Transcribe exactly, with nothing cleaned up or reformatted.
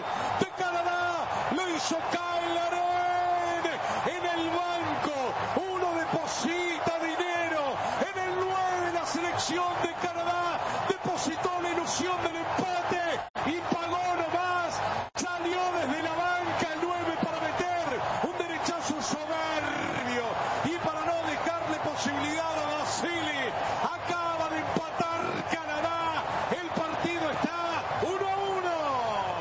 de Canadá. Lo hizo Kyle Larin en el banco. Uno deposita dinero en el nueve de la selección de Canadá. Depositó la ilusión del empate y pagó nomás. Salió desde la banca el nueve para meter un derechazo soberbio y para no dejarle posibilidad